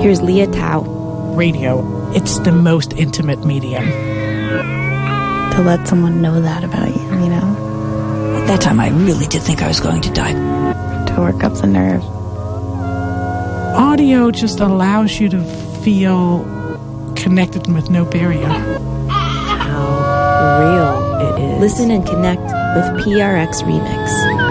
Here's Leah Tao. Radio, it's the most intimate medium. To let someone know that about you, you know? At that time, I really did think I was going to die. To work up the nerves. Audio just allows you to feel connected with no barrier. How real it is. Listen and connect with PRX Remix.